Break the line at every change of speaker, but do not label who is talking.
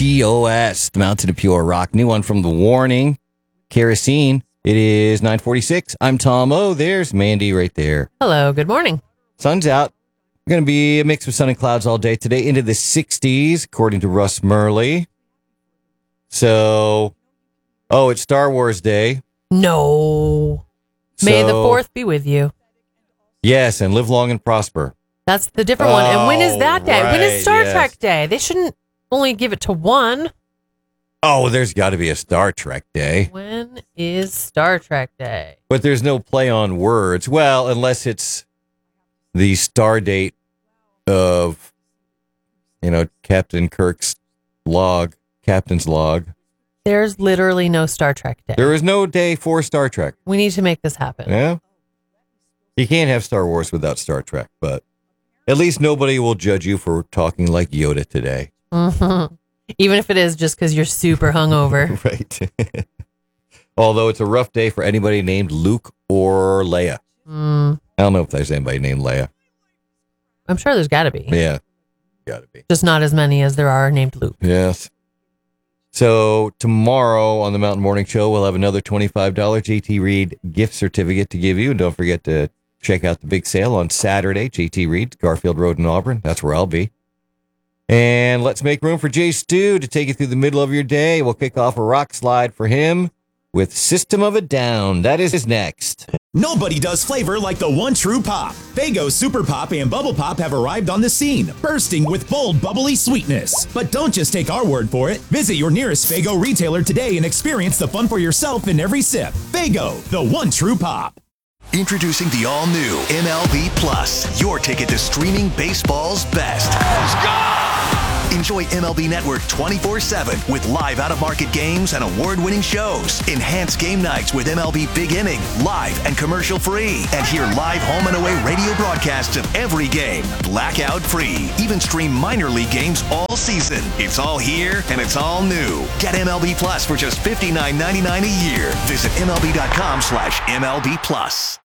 TOS, Mountain of Pure Rock. New one from The Warning, Kerosene. It is 9:46. I'm Tom O. There's Mandy right there.
Hello, good morning.
Sun's out. Going to be a mix of sun and clouds all day today, into the 60s, according to Russ Murley. So, it's Star Wars Day.
No. May the 4th be with you.
Yes, and live long and prosper.
That's the different one. And when is that day? When is Star
yes.
Trek Day? They shouldn't only give it to one.
Oh, there's got to be a Star Trek Day.
When is Star Trek Day?
But there's no play on words. Well, unless it's the star date of, Captain Kirk's log, Captain's log.
There's literally no Star Trek Day.
There is no day for Star Trek.
We need to make this happen.
Yeah. You can't have Star Wars without Star Trek, but at least nobody will judge you for talking like Yoda today.
Mm-hmm. Even if it is just because you're super hungover.
Right. Although it's a rough day for anybody named Luke or Leia. I don't know if there's anybody named Leia.
I'm sure there's got to be.
Yeah. Got to be.
Just not as many as there are named Luke.
Yes. So tomorrow on the Mountain Morning Show, we'll have another $25 JT Reed gift certificate to give you. And don't forget to check out the big sale on Saturday, JT Reed, Garfield Road in Auburn. That's where I'll be. And let's make room for Jay Stu to take you through the middle of your day. We'll kick off a rock slide for him with System of a Down. That is next.
Nobody does flavor like the one true pop. Faygo Super Pop and Bubble Pop have arrived on the scene, bursting with bold, bubbly sweetness. But don't just take our word for it. Visit your nearest Faygo retailer today and experience the fun for yourself in every sip. Faygo, the one true pop.
Introducing the all-new MLB Plus, your ticket to streaming baseball's best. Let's go! Enjoy MLB Network 24/7 with live out-of-market games and award-winning shows. Enhance game nights with MLB Big Inning, live and commercial-free. And hear live home and away radio broadcasts of every game, blackout-free. Even stream minor league games all season. It's all here and it's all new. Get MLB Plus for just $59.99 a year. Visit MLB.com/MLB Plus.